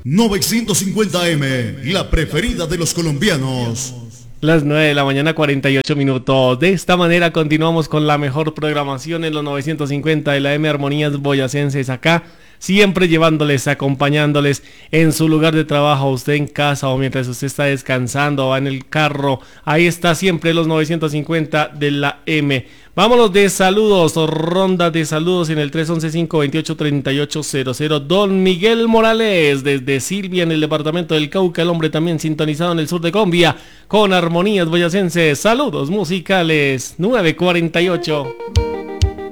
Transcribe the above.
950M, la preferida de los colombianos. Las 9 de la mañana, 48 minutos. De esta manera continuamos con la mejor programación en los 950 de la M Armonías Boyacenses acá. Siempre llevándoles, acompañándoles en su lugar de trabajo, usted en casa o mientras usted está descansando o va en el carro. Ahí está siempre los 950 de la M. Vámonos de saludos, ronda de saludos en el 311-528-3800. Don Miguel Morales, desde Silvia en el departamento del Cauca, el hombre también sintonizado en el sur de Colombia, con Armonías Boyacenses. Saludos musicales, 948.